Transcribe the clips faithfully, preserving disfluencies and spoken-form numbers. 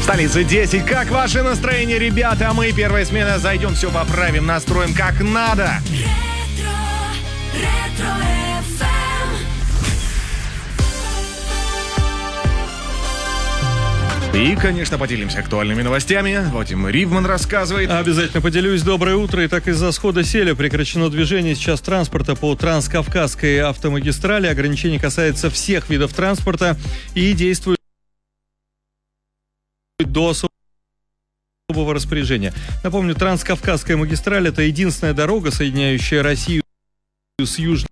Столица десять. Как ваше настроение, ребята? Мы, первая смена, зайдем, все поправим, настроим как надо. Ретро, ретро эф эм. И, конечно, поделимся актуальными новостями. Вадим Ривман рассказывает. Обязательно поделюсь. Доброе утро. Итак, из-за схода селя прекращено движение сейчас транспорта по Транскавказской автомагистрали. Ограничение касается всех видов транспорта и действует до особого распоряжения. Напомню, Транскавказская магистраль – это единственная дорога, соединяющая Россию с Южной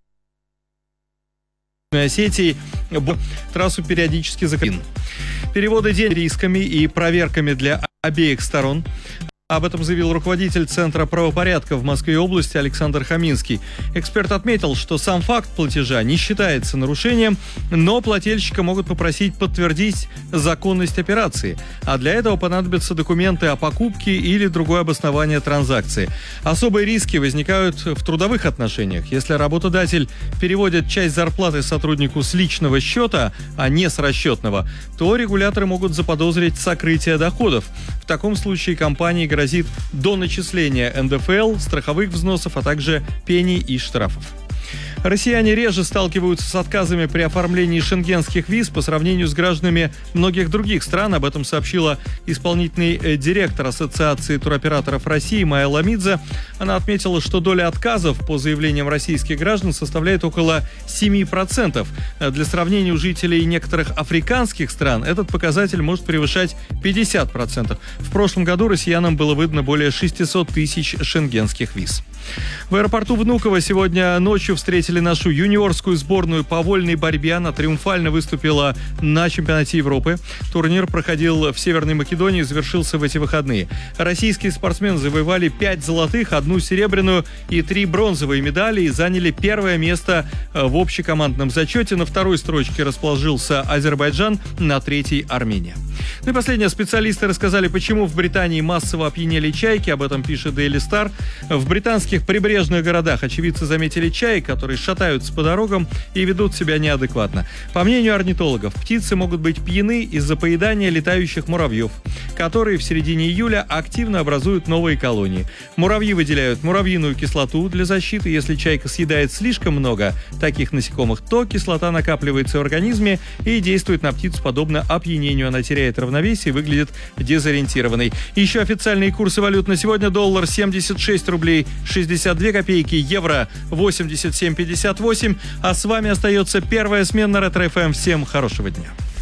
Осетией. Трассу периодически закрыли. Переводы денег рисками и проверками для обеих сторон. Об этом заявил руководитель Центра правопорядка в Москве и области Александр Хаминский. Эксперт отметил, что сам факт платежа не считается нарушением, но плательщика могут попросить подтвердить законность операции, а для этого понадобятся документы о покупке или другое обоснование транзакции. Особые риски возникают в трудовых отношениях. Если работодатель переводит часть зарплаты сотруднику с личного счета, а не с расчетного, то регуляторы могут заподозрить сокрытие доходов. В таком случае компании грозит до начисления эн дэ эф эл, страховых взносов, а также пений и штрафов. Россияне реже сталкиваются с отказами при оформлении шенгенских виз по сравнению с гражданами многих других стран. Об этом сообщила исполнительный директор Ассоциации туроператоров России Майя Ламидзе. Она отметила, что доля отказов по заявлениям российских граждан составляет около семь процентов. Для сравнения, у жителей некоторых африканских стран этот показатель может превышать пятьдесят процентов. В прошлом году россиянам было выдано более шестьсот тысяч шенгенских виз. В аэропорту Внуково сегодня ночью встретили нашу юниорскую сборную по вольной борьбе. Она триумфально выступила на чемпионате Европы. Турнир проходил в Северной Македонии и завершился в эти выходные. Российские спортсмены завоевали пять золотых, одну серебряную и три бронзовые медали и заняли первое место в общекомандном зачете. На второй строчке расположился Азербайджан, на третьей Армения. Ну и последнее. Специалисты рассказали, почему в Британии массово опьянели чайки. Об этом пишет Daily Star. В британских прибрежных городах очевидцы заметили чаек, которые шатаются по дорогам и ведут себя неадекватно. По мнению орнитологов, птицы могут быть пьяны из-за поедания летающих муравьев, которые в середине июля активно образуют новые колонии. Муравьи выделяют муравьиную кислоту для защиты. Если чайка съедает слишком много таких насекомых, то кислота накапливается в организме и действует на птицу подобно опьянению. Она теряет равновесие и выглядит дезориентированной. Еще официальные курсы валют на сегодня. Доллар семьдесят шесть рублей шестьдесят две копейки, евро восемьдесят семь пятьдесят восемь. А с вами остается первая смена Ретро эф эм. Всем хорошего дня.